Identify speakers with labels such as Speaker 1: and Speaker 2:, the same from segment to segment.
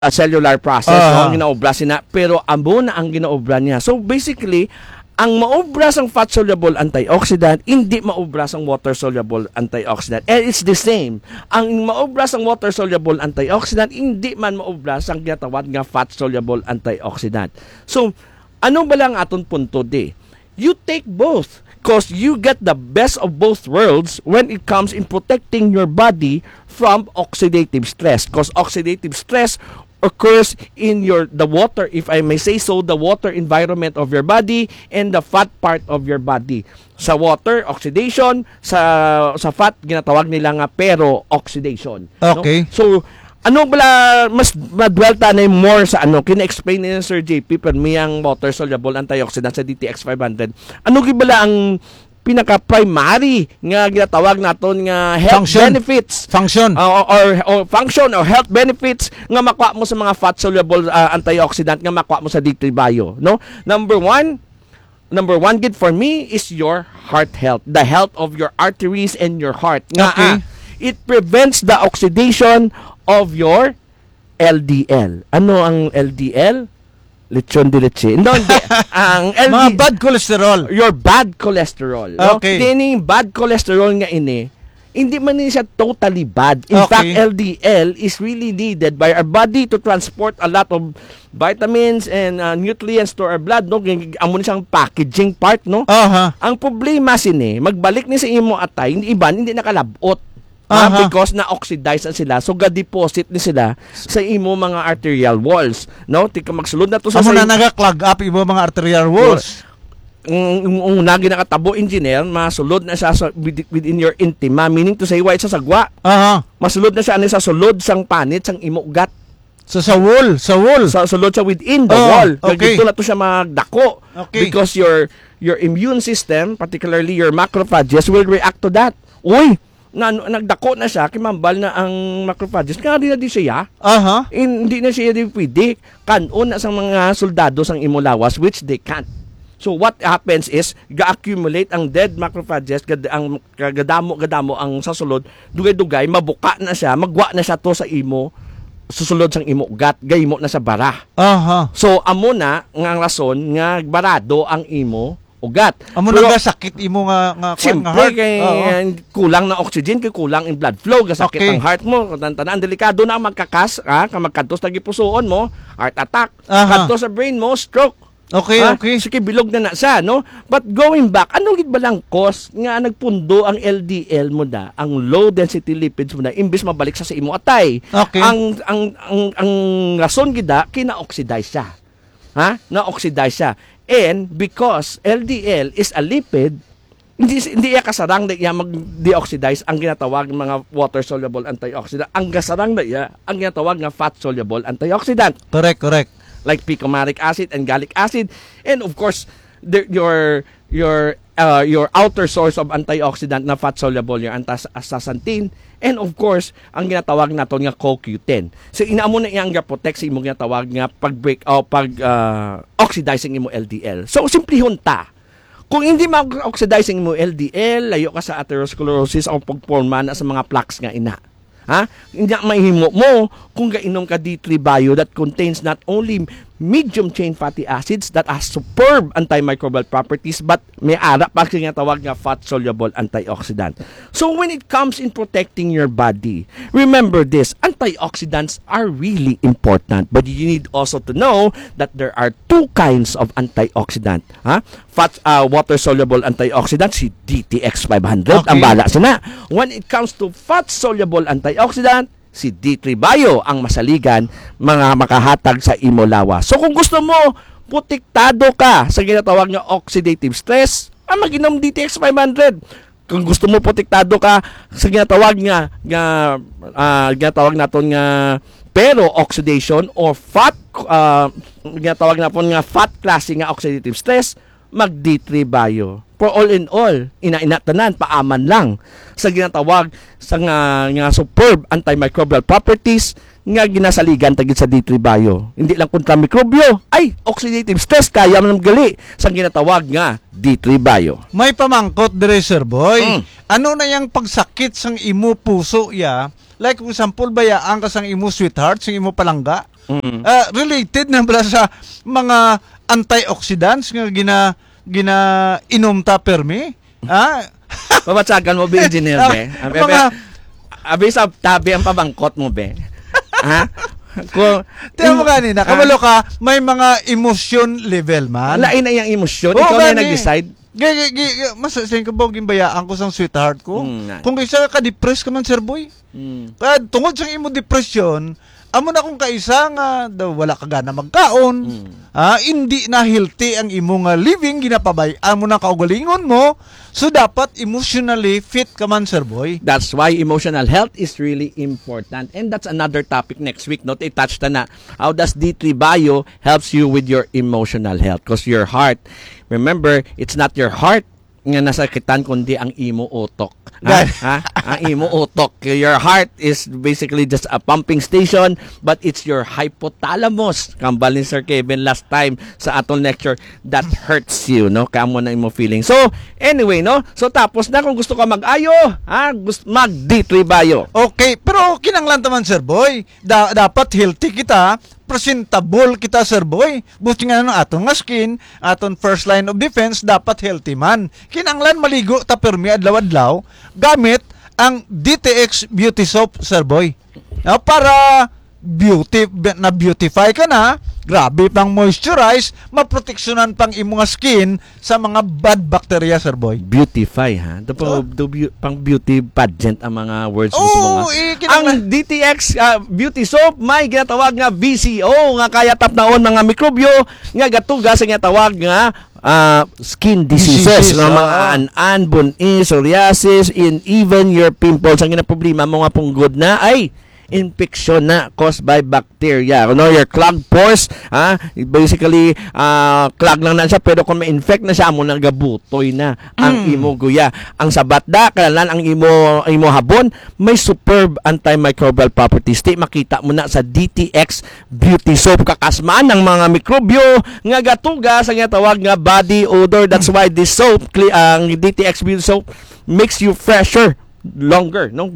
Speaker 1: cellular process, no? Ang ginaobra sina, pero amo na ang ginaobra niya. So basically, ang maobras ang fat-soluble antioxidant, hindi maobras ang water-soluble antioxidant. And it's the same. Ang maobras ang water-soluble antioxidant, hindi man maobras ang ginatawag nga fat-soluble antioxidant. So, ano ba lang aton punto di? You take both because you get the best of both worlds when it comes in protecting your body from oxidative stress. Because oxidative stress occurs in the water, if I may say so, the water environment of your body and the fat part of your body. Sa water, oxidation. Sa fat, ginatawag nila nga pero-oxidation.
Speaker 2: Okay.
Speaker 1: No? So, ano bala, mas madwelta na more sa kina-explain ni Sir JP, pero miyang water-soluble antioxidant sa DTX 500. Ano gibala ang pinaka-primary nga ginatawag naton nga health benefits or function or health benefits nga makuha mo sa mga fat soluble antioxidant nga makuha mo sa D3 Bio, no? Number one good for me is your heart health, the health of your arteries and your heart. Nga it prevents the oxidation of your LDL. Ano ang LDL? Lechon de leche. No, hindi. Ang LDL,
Speaker 2: mga bad cholesterol.
Speaker 1: Your bad cholesterol.
Speaker 2: Okay.
Speaker 1: No? Dining bad cholesterol nga ini, hindi man siya totally bad. In fact, LDL is really needed by our body to transport a lot of vitamins and nutrients to our blood. No? Amo ni siyang packaging part. No? Ang problema sini, magbalik ni sa imo atay, hindi nakalabot. Because na-oxidize na sila. So, ga-deposit ni sila sa imo mga arterial walls. No? Tika magsulod na to sa...
Speaker 2: Amo na nag-clog up imo mga arterial walls.
Speaker 1: Una ginakatabo engineer, masulod na siya within your intima. Meaning to say, why sa sagwa. Masulod na siya sa sulod, sang panit, sang imo ugat.
Speaker 2: So, sa wall. Sa
Speaker 1: sulod siya within the wall.
Speaker 2: Okay.
Speaker 1: Dito na to siya magdako.
Speaker 2: Okay.
Speaker 1: Because your immune system, particularly your macrophages, will react to that. Uy! Nagdako na siya, kimambal na ang macrophages. Kaya di na di siya. Hindi na siya di pwede. Kanon na sa mga soldado sang imulawas, which they can't. So what happens is, ga-accumulate ang dead macrophages, gadamo ang sasulod, dugay-dugay, mabuka na siya, magwa na siya to sa imo, susulod sang imo ugat, gaymo na sa bara. So amo na nga ang rason nga barado ang imo ugat.
Speaker 2: Amo na sakit imo nga
Speaker 1: heart. Kay kulang na oxygen, kay kulang in blood flow, gasakit ang heart mo. Tanan delikado na magkakas, kamagkadto sa gipusoon mo, heart attack. Kadto sa brain mo, stroke.
Speaker 2: Okay.
Speaker 1: Sige, bilog na siya, no? But going back, ano gid ba lang cause nga nagpundo ang LDL mo da, ang low density lipids mo da, imbis mabalik sa imo atay.
Speaker 2: Okay.
Speaker 1: Ang rason gid da, kina-oxidize siya. Na-oxidize siya. And because LDL is a lipid, hindi iya kasarang na iya mag-deoxidize ang ginatawag mga water-soluble antioxidant. Ang kasarang na iya ang ginatawag nga fat-soluble antioxidant.
Speaker 2: Correct.
Speaker 1: Like picomatic acid and gallic acid. And of course, your outer source of antioxidant na fat-soluble, yung antastaxanthin. And of course, ang ginatawag naton nga CoQ10. So inaamo na iyang ga-protect sa imong ginatawag nga pag-break o oxidizing imo LDL. So simplihon ta. Kung hindi ma-oxidizing imo LDL, layo ka sa atherosclerosis o pagporma na sa mga plaques nga ina. Hindi mahimo mo kung gainom ka D3 Bio that contains not only medium chain fatty acids that has superb antimicrobial properties but may ara pa nga tawag nga fat soluble antioxidant. So when it comes in protecting your body, remember this, antioxidants are really important, but you need also to know that there are two kinds of antioxidant. Fat water soluble antioxidant, si DTX 500 ang bala sina. When it comes to fat soluble antioxidant, si D3 Bio ang masaligan, mga makahatag sa imo lawas. So kung gusto mo protektado ka sa ginatawag nga oxidative stress, mag-inom DTX 500. Kung gusto mo protektado ka sa ginatawag ginatawag naton nga pero oxidation or fat ginatawag naton nga fat class nga oxidative stress, mag D3 Bio. For all in all, ina-tanan, paaman lang sa ginatawag sa nga superb antimicrobial properties nga ginasaligan tagid sa D3 Bio. Hindi lang kontra mikrobyo, ay oxidative stress kaya man gali sa ginatawag nga D3 Bio.
Speaker 2: May pamangkot dire, Sir Boy. Ano na yang pagsakit sang imo puso ya? Like kung example bayaan ka sang imo sweetheart, sang imo palangga,
Speaker 1: Mm.
Speaker 2: Related na bala sa mga antioxidants nga gina inom ta permi.
Speaker 1: Babatsagan mo, be, engineer, be. Abi sa tabi ang pabangkot mo, be. Ha?
Speaker 2: Tiyan mo kanina, kabalo ka, may mga emotion level man.
Speaker 1: Lain na yung emosyon. Ikaw na nag-decide.
Speaker 2: Mas sayang ka ba ginbayaan ko sang sweetheart ko?
Speaker 1: Mm.
Speaker 2: Kung kaysa ka-depress ka man, sir boy. Kaya tungod sa imo depression, amo na kung kaisa nga wala ka gana magkaon. Hindi na healthy ang imong living, ginapabayaan mo na kaugalingon mo. So dapat emotionally fit ka man, sir boy.
Speaker 1: That's why emotional health is really important. And that's another topic next week. No? I-touch na how does D3 Bio helps you with your emotional health? Because your heart, remember, it's not your heart nga nasakitan kundi ang imo utok. Ang imo utok. Your heart is basically just a pumping station, but it's your hypothalamus. Kambal ni Sir Kevin last time sa atong lecture, that hurts you, no? Kamo na imo feeling. So, anyway, no? So, tapos na kung gusto ka mag-ayo, mag D3 Bio.
Speaker 2: Okay, pero kinanglan taman, sir boy. Dapat healthy kita, presentable kita, sir boy. Buti nga aton nga skin, aton first line of defense, dapat healthy man. Kinanglan maligo ta permi adlaw-adlaw gamit ang DTX Beauty Soap, sir boy. Para beautify ka na, grabe pang moisturize, maproteksyonan pang imong skin sa mga bad bacteria, sir boy.
Speaker 1: Beautify, ha? Pang beauty pageant ang mga words mo. Ang DTX Beauty Soap, may ginatawag nga VCO, nga kaya tapnaon mga mikrobyo, nga gatuga sa ginatawag nga skin diseases, nga mga an-an, bun-i, psoriasis, and even your pimples. Ang ginaproblema mo nga punggod na ay infection na caused by bacteria. Your clogged pores, basically, clog lang na siya, pero kung ma-infect na siya, amo nagabutoy na ang imo guya. Ang sabatda, kailan ang imo habon, may superb antimicrobial properties. Makita mo na sa DTX Beauty Soap. Kakasmaan ng mga mikrobyo, nga gatuga, sa nga tawag nga body odor. That's why this soap, ang DTX Beauty Soap, makes you fresher longer, no?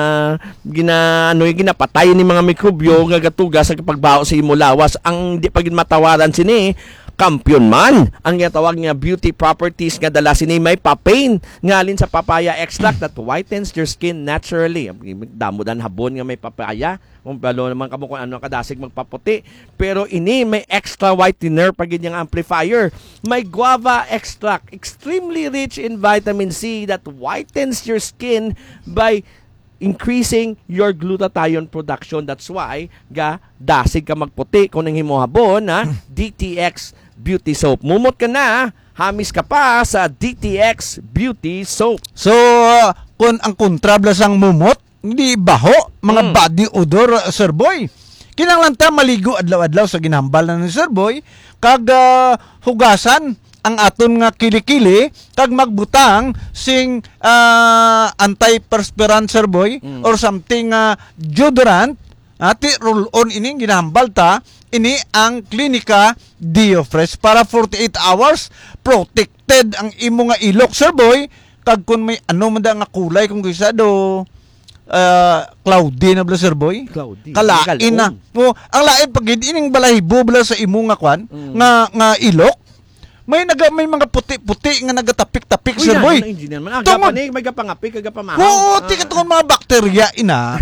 Speaker 1: Ginapatay ni mga mikrobyo nga gatuga sa pagbaho sa imo lawas. Ang di pagin matawaran sini kampiyon man ang tawag nga beauty properties nga dala sini may papain ngalin sa papaya extract that whitens your skin naturally. Damo dan habon nga may papaya, kung balo naman kamo kung ano kadasig magpaputi, pero ini may extra whitener pagid yang amplifier. May guava extract, extremely rich in vitamin C that whitens your skin by increasing your glutathione production. That's why dasig ka magputi kung nang himuhabon DTX Beauty Soap. Mumot ka na, hamis ka pa sa DTX Beauty Soap.
Speaker 2: So, kung ang kontrabla sang mumot, hindi baho, mga body odor, sir boy. Kinanglan ta maligo adlaw-adlaw sa ginhambal na ni sir boy, kag hugasan ang aton nga kilikili, kag magbutang sing antiperspirant, sir boy, or something deodorant, roll on ining ginahambal ta, ini ang Clinica Diofresh para 48 hours protected ang imo nga ilok, sir boy. Kag kun may ano man da nga kulay kung kisa do cloudy na bla, sir boy.
Speaker 1: Cloudy.
Speaker 2: Kalain na. Ang lain pag ining balahibo bla sa imo nga kwan nga ilok. May mga puti-puti nga nagatapik-tapik, sir boy.
Speaker 1: May gapangapik, kagapamahaw.
Speaker 2: Oo, tikatong mga bakterya nga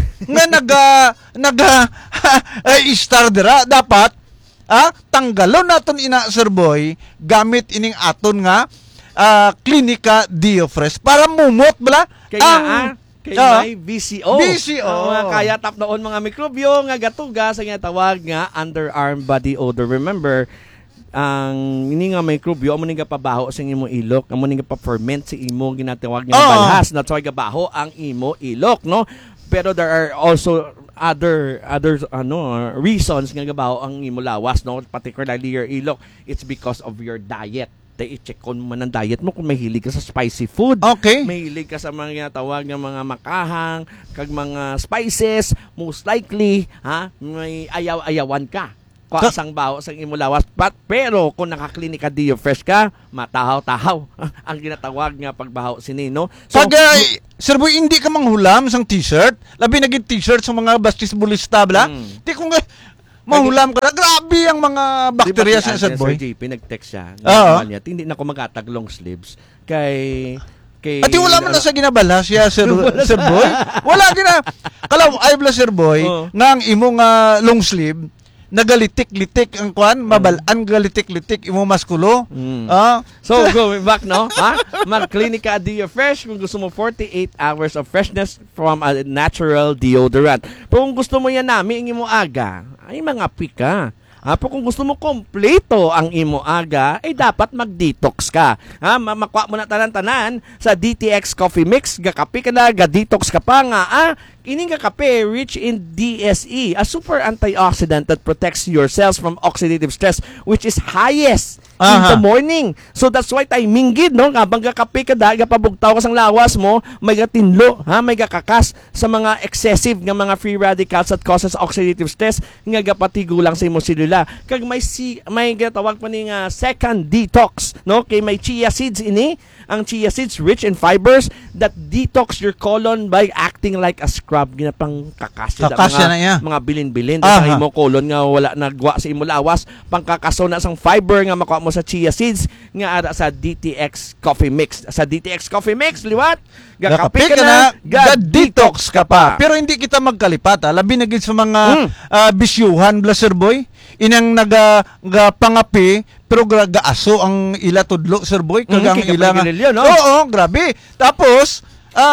Speaker 2: star dira. Dapat tanggalon naton ina, sir boy, gamit ining aton nga Clinica Diofresh para mumot bala
Speaker 1: kaya may VCO.
Speaker 2: Mga
Speaker 1: kaya tapnoon mga mikrobyo nga gatuga sa nga tawag nga underarm body odor. Remember, ang ini nga mikrobyo amo nga pabaho sa imo ilok, amo nga pa-ferment sa imo ginatawag nga balhas. That's why gabaho ang imo ilok, no? Pero there are also other reasons nga gabaho ang imo lawas, no? Particularly your ilok. It's because of your diet. I-check ko man ang diet mo kung mahilig ka sa spicy food.
Speaker 2: Okay.
Speaker 1: Mahilig ka sa mga tawag ng mga makahang, kag mga spices, most likely, may ayaw-ayawan ka. Kasang baho sa imo lawas. Pero kung naka-Clinica Diofresh ka, matahaw-tahaw ang ginatawag nga pagbaho sini, no? So,
Speaker 2: sir boy, hindi ka manghulam sang t-shirt. Labi naging t-shirt sa mga basketballista bla. Di kung mahulam ka na. Grabe ang mga bakterya sa Sir Boy.
Speaker 1: Sir JP, nag-text siya.
Speaker 2: Oo.
Speaker 1: Niya, hindi na ako magkatag long sleeves. Kay
Speaker 2: At wala man na sa ginabala siya, Sir Boy. Wala gina. Kalaw, ay bla, Sir Boy, nga ang imong long sleeve, nagalitik-litik ang kwan, mabalaan galitik-litik imo maskulo.
Speaker 1: So, going back, no? Mag-Clinica Deo Fresh kung gusto mo 48 hours of freshness from a natural deodorant. Pero kung gusto mo yan namin, imo aga, ay mga pika. Pero kung gusto mo kompleto ang imo aga, ay dapat mag-detox ka. Makuha mo na tanan-tanan sa DTX Coffee Mix, gakapi ka na, ga-detox ka pa nga. Ining kape rich in DSE, a super antioxidant that protects your cells from oxidative stress, which is highest in the morning. So that's why tayo minggid, no? Habang kape ka dahil pabugtaw ka sang lawas mo, may gatinlo, may gakakas sa mga excessive nga mga free radicals that causes oxidative stress nga gapatigulang sa imong selula. Kag may gatawag pa ning second detox, no? Kay may chia seeds ini. Ang chia seeds rich in fibers that detox your colon by acting like a scrub. Ginapang kakasya mga bilin-bilin sa imo colon nga wala nagwa sa imo lawas. Pangkakaso na sang fiber nga makuha mo sa chia seeds nga ara sa DTX Coffee Mix. Sa DTX Coffee Mix, liwat, gakape ka na, ga-detox ka pa.
Speaker 2: Pero hindi kita magkalipat, labi na gid sa mga bisyuhan, Sir Boy. Inang pangapi pero gaaso ang ila tudlo, Sir Boy, kagang ila nga.
Speaker 1: No?
Speaker 2: Oo, grabe. Tapos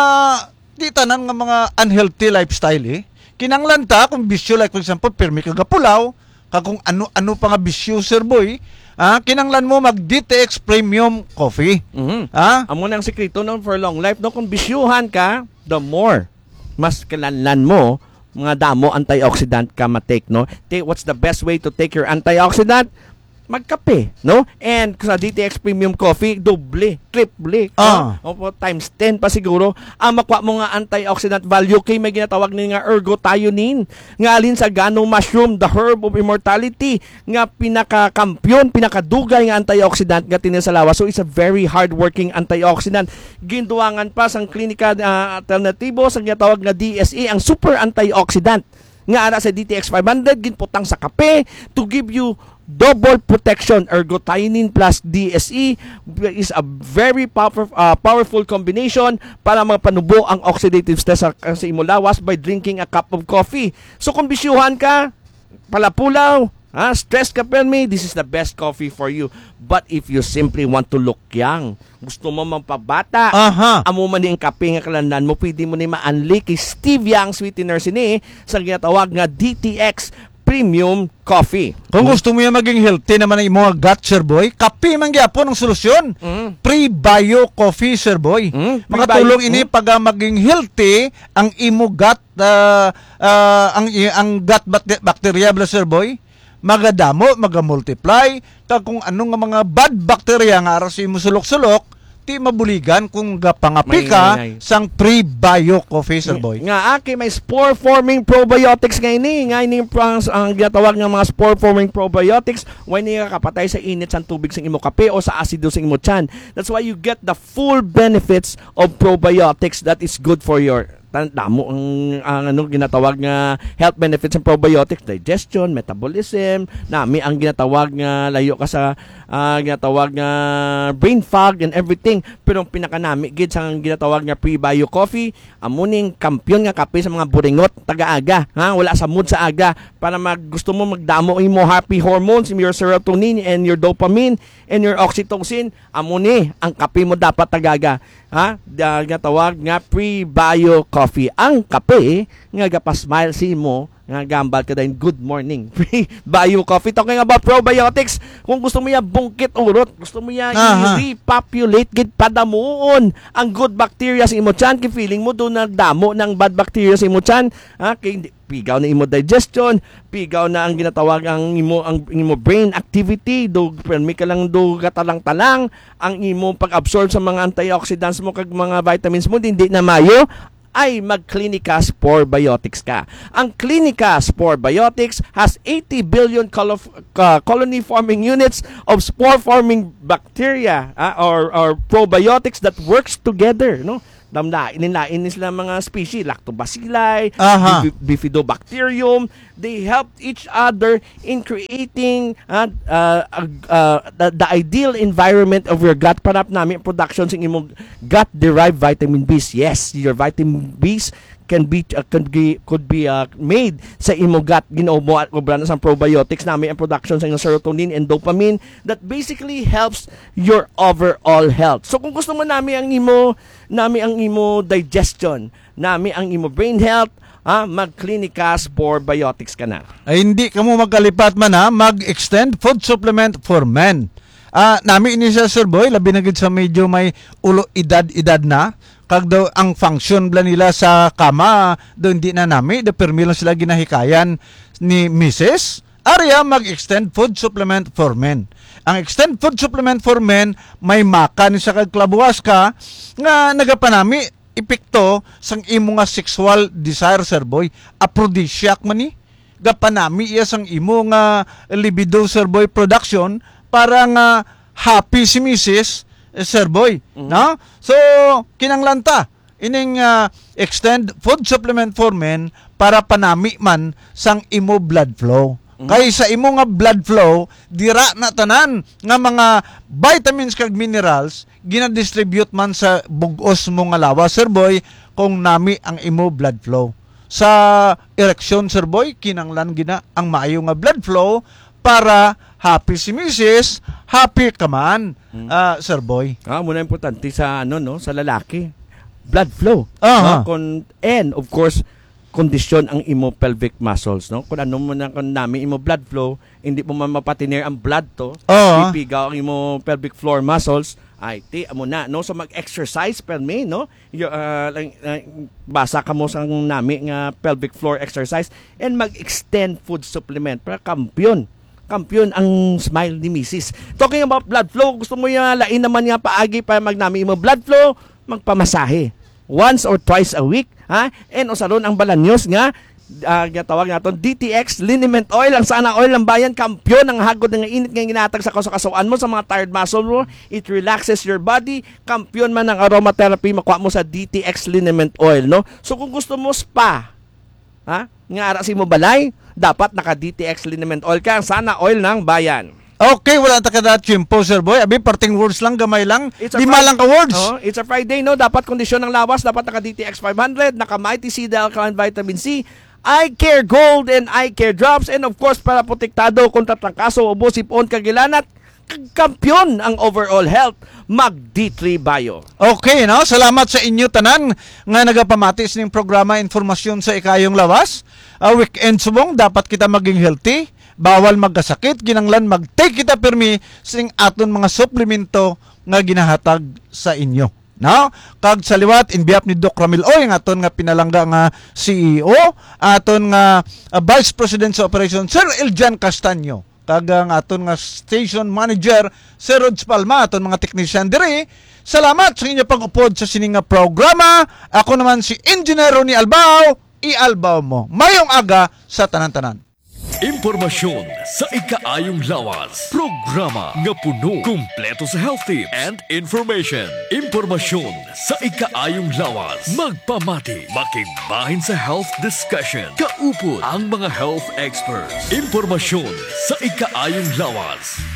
Speaker 2: di tanan nga mga unhealthy lifestyle kinanglan ta kung bisyo, like for example permi ka gapulaw kung ano pa nga bisyo, Sir Boy, kinanglan mo mag DTX Premium Coffee.
Speaker 1: Amo na ang sekreto no for long life, no? Kung bisyuhan ka, the more mas kalanlan mo mga damo antioxidant ka ma-take, no? What's the best way to take your antioxidant? Magkape, no? And sa DTX Premium Coffee, doble, triple, times 10 pa siguro. Makuha mo nga antioxidant value kay may ginatawag nga ergothioneine, nga alin sa ganong mushroom, the herb of immortality, nga pinakakampiyon, pinakadugay nga antioxidant nga tinin sa lawas. So it's a very hard-working antioxidant. Ginduwangan pa sa klinika alternatibo sa ginatawag nga DSE, ang super antioxidant nga ara sa DTX 500 ginputang sa kape to give you double protection. Ergothioneine plus DSE is a very powerful combination para mapanubo ang oxidative stress sa imo lawas by drinking a cup of coffee. So kung bisyuhan ka, palapulaw, stress ka permi, this is the best coffee for you. But if you simply want to look young, gusto mo mampabata, amo man yung kape nga kalandan mo, pwede mo ni ma-unli kay stevia ang sweetener sini sa ginatawag nga DTX Premium Coffee.
Speaker 2: Kung gusto mo yan maging healthy naman ang mga gut, Sir Boy, kape man gyapon ang solusyon. Pre-bio coffee, Sir Boy. Makatulong ini pag maging healthy ang imo gut, ang gut bacteria, Sir Boy, magadamo, magamultiply, kung anong mga bad bacteria nga ara sa imo sulok-sulok, ti mabuligan kung gapangapi ka sang pre-bio coffee, Sir Boy.
Speaker 1: Nga may spore-forming probiotics nga ini. Nga ini ang ginatawag ng mga spore-forming probiotics. Why niya kapatay sa init sa tubig sa imo kape o sa asido sa imo tiyan. That's why you get the full benefits of probiotics that is good for your damo ang ginatawag nga health benefits ng probiotics, digestion, metabolism, nami ang ginatawag nga layo ka sa ginatawag nga brain fog and everything. Pero ang pinakanami gid sa ginatawag nga pre-bio coffee, amuning kampiyon nga kape sa mga buringot taga-aga, wala sa mood sa aga para gusto mo magdamo imo happy hormones, your serotonin and your dopamine and your oxytocin, amuni ang kape mo dapat taga-aga. Ginatawag nga pre-bio coffee. Ang kape nga gapasmile si mo nga gambal ka din good morning. Pre-bio coffee. Talking about probiotics, kung gusto mo ya bungkit urot, gusto mo ya i-repopulate gid padamuon ang good bacteria sa imo tiyan, kay feeling mo do nagdamo ng bad bacteria sa imo tiyan, kay pigaw na imo digestion, pigaw na ang ginatawag ang imo brain activity, do permi ka lang do gatalang-talang ang imo pag-absorb sa mga antioxidants mo kag mga vitamins mo hindi na mayo, ay mag-Clinica Spore Biotics ka. Ang Clinica Spore Biotics has 80 billion colony-forming units of spore-forming bacteria or probiotics that works together, no? Lain sila mga species, Lactobacilli,
Speaker 2: Aha.
Speaker 1: Bifidobacterium. They help each other in creating the ideal environment of your gut para namin production sa imong gut-derived vitamin Bs. Yes, your vitamin Bs could be made sa imong gut. Ginoo at obra na sa probiotics namin ang production sa imong serotonin and dopamine that basically helps your overall health. So kung gusto mo namin ang imo digestion, namin ang imo brain health, mag-Clinicas Probiotics ka na.
Speaker 2: Ay hindi ka mo magkalipat man mag-extend food supplement for men. Nami ini sa Sir Boy, labi na gid sa medyo may ulo edad na. Kag daw ang function bla nila sa kama, do hindi na nami, de permi lang sila ginahikayan ni Mrs. Arya mag-extend food supplement for men. Ang extend food supplement for men, may maka ni sa kagklabuwas ka, nga nagapanami, epekto sang imo nga sexual desire, Sir Boy, aphrodisiac man ni gapanami iya sang imo nga libido, Sir Boy, production para nga happy si Mrs. Sir Boy, no? So kinanglanta ining extend food supplement for men para panami man sang imo blood flow. Kay sa imo nga blood flow, dira na tanan nga mga vitamins kag minerals ginadistribute man sa bugos mo nga lawas, Sir Boy, kung nami ang imo blood flow. Sa erection, Sir Boy, kinanglan gina ang maayo nga blood flow para happy si Mrs., happy ka man, Sir Boy.
Speaker 1: Muna importante sa sa lalaki, blood flow. And of course, kondisyon ang imo pelvic muscles, no? Kung ano mo na kung nami imo blood flow, hindi mo man mapatiner ang blood to, ipigaw ang imo pelvic floor muscles, ay ti amo na, no? So mag-exercise per me, no? Basa ka mo sa nami nga pelvic floor exercise and mag-extend food supplement para kampiyon ang smile ni Mrs. Talking about blood flow, gusto mo yung lain naman nga paagi para magnami mo blood flow, magpamasahe once or twice a week, and usaron ang balanyos nga tawag naton DTX liniment oil, ang sana oil ng bayan, kampyon ang hagod nga init nga ginatag sa kasukasuan mo sa mga tired muscle mo. It relaxes your body. Kampyon man ang aromatherapy, makuha mo sa DTX liniment oil, no? So kung gusto mo spa, nga ara si mo balay, dapat naka DTX liniment oil ka, ang sana oil ng bayan.
Speaker 2: Okay, wala ta kada chimpo, Sir Boy. Abi, parting words lang, gamay lang. Lima lang ka words.
Speaker 1: It's a Friday, no? Dapat kondisyon ng lawas, dapat naka DTX 500, naka Mighty C, the alkaline vitamin C, Eye Care Gold and Eye Care Drops, and of course, para protektado kontra trangkaso, ubo, sipon, kagilanat, kampyon ang overall health, mag D3 Bio.
Speaker 2: Okay, no? Salamat sa inyo tanan nga nagapamatis ning programa informasyon sa ikayong lawas. Weekend subong, dapat kita maging healthy. Bawal magkasakit, ginanglan mag-take kita permi sing aton mga suplemento nga ginahatag sa inyo. No? Kag sa liwat, in behalf ni Doc Ramil Oy, nga aton nga pinalangga nga CEO, aton nga Vice President sa Operation, Sir Eljan Castaño, kag nga aton nga Station Manager, Sir Rods Palma, aton mga technician diri. Salamat sa inyo pag-upod sa sining nga programa. Ako naman si Engineer Ronnie Albao, i-albaw mo. Mayong aga sa tanan-tanan.
Speaker 3: Impormasyon sa ikaayong lawas. Programa nga puno, kumpleto sa health tips and information. Impormasyon sa ikaayong lawas. Magpamati, makigbahin sa health discussion. Kaupod ang mga health experts. Impormasyon sa ikaayong lawas.